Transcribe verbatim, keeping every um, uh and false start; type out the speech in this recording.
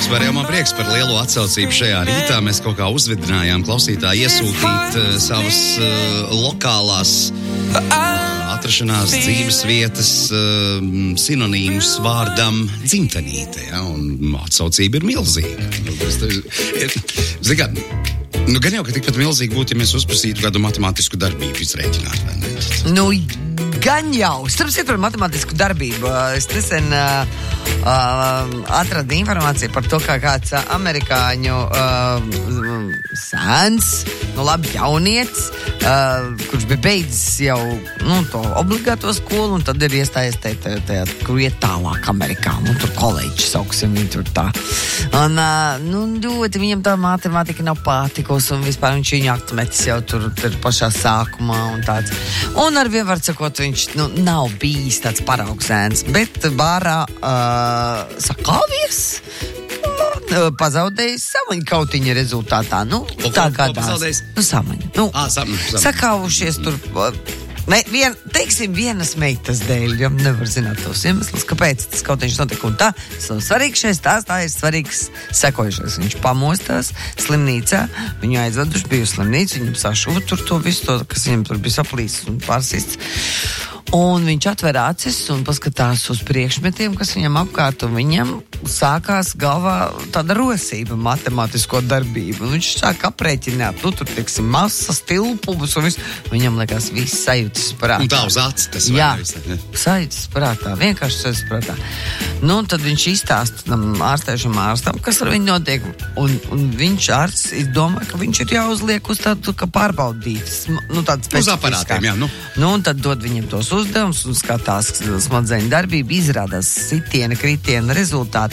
Vispār jau man prieks par lielo atsaucību šajā rītā. Mēs kaut kā uzvidinājām klausītāju iesūtīt uh, savas uh, lokālās uh, atrašanās dzīves vietas uh, sinonīmus vārdam dzimtenīte, ja, un atsaucība ir milzīga. Zini kā, nu gan jau, ka tikpat milzīgi būtu, ja mēs uzprasītu kādu matemātisku darbību izrēķināt, vai ne? Nu, gan jau. Starp citu par matemātisku darbību. Es nesen uh, uh, atradu informāciju par to, kā kāds uh, amerikāņu uh, sēns, nu labi jaunietis, uh, kurš bija beidzis jau nu, to obligāto skolu, un tad ir iestājies tajā, tajā, kur iet tālāk Amerikā, un tur koledžs sauksim viņu tur tā. Un, uh, nu, ļoti viņam tā matemātika nav patikusi, un vispār viņš viņu atmetis jau tur, tur pašā sākumā un tāds. Un ar vienvar sakot, viņš nu, nav bijis tāds paraugsēns, bet bārā uh, sakāvies, uh, pazaudējis samaņu kautiņa rezultātā. Nu, ko, tā ko, gadās. Nu, samaņu. Nu, à, sam, sam. sakāvušies tur, ne, vien, teiksim, vienas meitas dēļ, jo nevar zināt tos iemeslus, kāpēc tas kautiņš notika un tā. Tas nav svarīgs šeit, tās tā ir svarīgs sekojušais. Viņš pamostās slimnīcā, viņu aizveduši bija uz slimnīcu, viņam sašuva tur to visu, to, kas viņam tur bija saplīsis un pārsists. Un viņš atver acis un paskatās uz priekšmetiem, kas viņam apkārt, un viņam sākās galvā tāda rosība matemātisko darbību. Un viņš sāk aprēķināt, nu, tur, teiksim, masas, tilpumus un viss. Viņam liekas, viss sajūtas prātā. Un tā uz acis tas vai jā, ne? sajūtas prātā, vienkārši sajūtas prātā. Nu, un tad viņš izstāsta tam ārstējušam ārstam, kas ar viņu notiek. Un, un viņš ārsts domā, ka viņš ir jāuzliek uz tādu, ka pārbaudītas, nu, tādas uz aparātiem, jā, nu. Nu, un tad dod viņam tos uzdevums un skatās smadzeņu darbību, izrādās sitiena, kritiena rezultāti.